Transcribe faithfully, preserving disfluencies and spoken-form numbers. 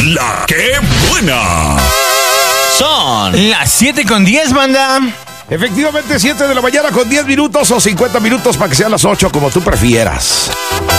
La que buena. Son las siete con diez, banda. Efectivamente, siete de la mañana con diez minutos o cincuenta minutos para que sean las ocho, como tú prefieras.